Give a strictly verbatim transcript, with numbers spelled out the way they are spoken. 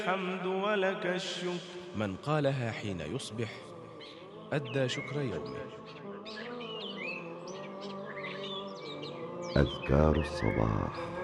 الحمد ولك الشكر. من قالها حين يصبح أدى شكر يومه. أذكار الصباح.